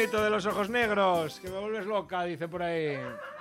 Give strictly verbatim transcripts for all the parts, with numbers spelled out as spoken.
Manolito de los ojos negros, que me vuelves loca, dice por ahí.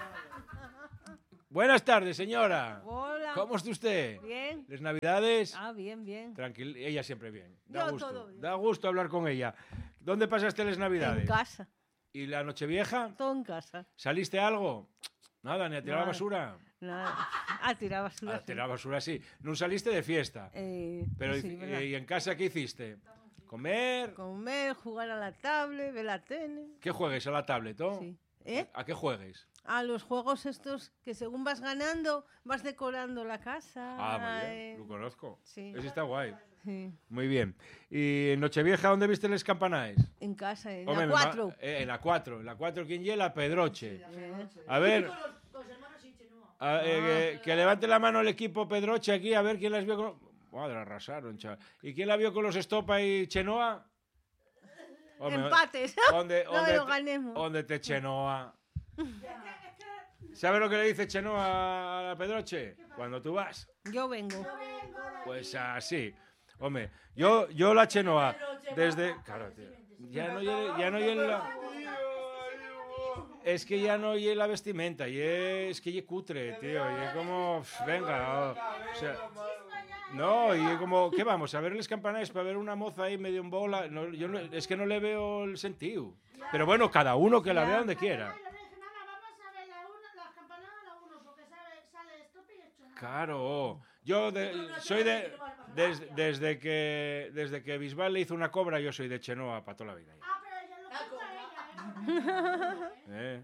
Buenas tardes, señora. Hola. ¿Cómo está usted? Bien. ¿Les Navidades? Ah, bien, bien. Tranquila, ella siempre bien. Da Yo gusto. todo bien. Da gusto hablar con ella. ¿Dónde pasaste las Navidades? En casa. ¿Y la Nochevieja? Todo en casa. ¿Saliste algo? Nada, ni a tirar Nada. basura. Nada. Ah, tirar basura. A tirar basura, sí. No saliste de fiesta. Eh, Pero, sí, ¿y, verdad. ¿y en casa qué hiciste? ¿Comer? Comer, jugar a la tablet, ver la tele. ¿Qué juegues a la tablet, no? Sí. ¿Eh? ¿A qué juegues? A los juegos estos que según vas ganando, vas decorando la casa. Ah, muy bien, eh, lo conozco. Sí. Ese está guay. Sí. Muy bien. ¿Y en Nochevieja dónde viste los campanaes? En casa, en Hombre, la me ma- cuatro. eh, en la cuatro. En la cuatro, ¿quién lleva? Pedroche. Eh, A ver. a- eh, que, que levante la mano el equipo Pedroche aquí, a ver quién las vio con... Madre, arrasaron, chaval. ¿Y quién la vio con los Estopa y Chenoa? Hombre, Empates. ¿Dónde, No dónde lo te- ganemos. ¿Dónde te Chenoa? ¿Sabes lo que le dice Chenoa a la Pedroche? Cuando tú vas. Yo vengo. Pues así. Hombre, yo, yo la Chenoa, desde... Claro, tío. Ya no oye, ya no oye la... Es que ya no oye la vestimenta, y es que ya cutre, tío. Y es como... pf, Venga, o, o sea... No, y es como... ¿Qué vamos? ¿A ver los campanarios para ver una moza ahí medio en bola? No, yo no- es que no le veo el sentido. Pero bueno, cada uno que la vea donde quiera. Claro, yo de- soy de des- desde que desde que Bisbal le hizo una cobra, yo soy de Chenoa para toda la vida. ¿Eh?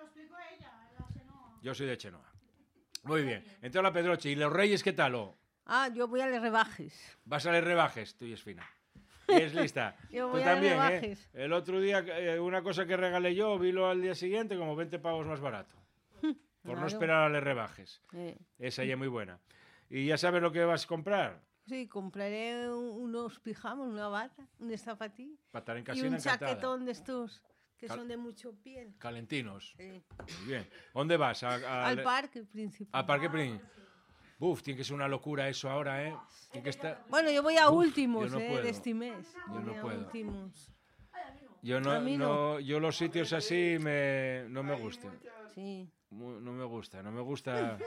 Yo soy de Chenoa. Muy bien. Entonces la Pedroche, ¿y los Reyes qué tal? Oh? Ah, yo voy a los rebajes. Vas a les rebajes, tú y es fina. Y es lista. Yo Tú voy a también, ¿eh? rebajes. El otro día, eh, una cosa que regalé yo, vilo al día siguiente como veinte pavos más barato. Por no Claro. esperar a les rebajes. Eh, Esa ya es muy buena. ¿Y ya sabes lo que vas a comprar? Sí, compraré un- unos pijamas, una bata, un zapatillo Para estar en y casina un encantada. chaquetón de estos que Cal- son de mucho piel. Calentinos. Eh, Muy bien. ¿Dónde vas? A- a- al parque principal. Al Parque Príncipe. Buf, tiene que ser una locura eso ahora, ¿eh? Tiene que estar... Bueno, yo voy a Uf, últimos, yo no eh, puedo. de este mes. Yo no Voy a puedo. últimos. Yo no, A mí no. no- yo los sitios así me, no me gustan. Sí, Mu- No me gusta, no me gusta.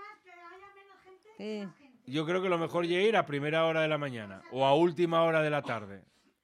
sí. Yo creo que lo mejor es ir a primera hora de la mañana o a última hora de la tarde.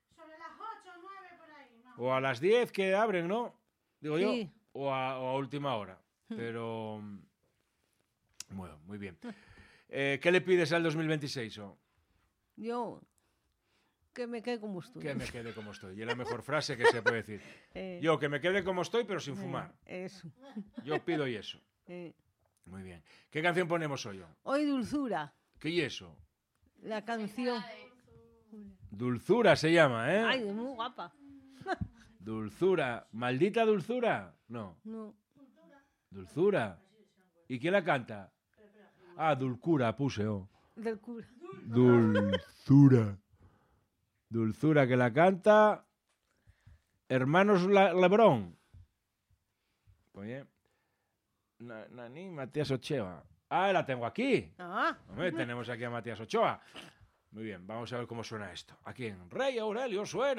O a las diez que abren, ¿no? Digo yo. Sí. O a, o a última hora. Pero... mm, Bueno, muy bien. Eh, ¿Qué le pides al dos mil veintiséis? Oh? Yo, que me quede como estoy. Que me quede como estoy. Y es la mejor frase que se puede decir. Eh, Yo, que me quede como estoy, pero sin eh, fumar. Eso. Yo pido y eso. eh. Muy bien. ¿Qué canción ponemos hoy? Oh? Hoy Dulzura, ¿Qué y eso? la canción. Dulzura se llama, ¿eh? Ay, es muy guapa. Dulzura. ¿Maldita dulzura? No. No. Dulzura. ¿Y quién la canta? Ah, Dulcura puse, oh. Del cura. Dulzura. Dulzura que la canta Hermanos La- Lebrón. Oye. Na- Nani, Matías Ochoa. Ah, la tengo aquí. Ah, Hombre, tenemos aquí a Matías Ochoa. Muy bien, vamos a ver cómo suena esto. Aquí en Rey Aurelio suena.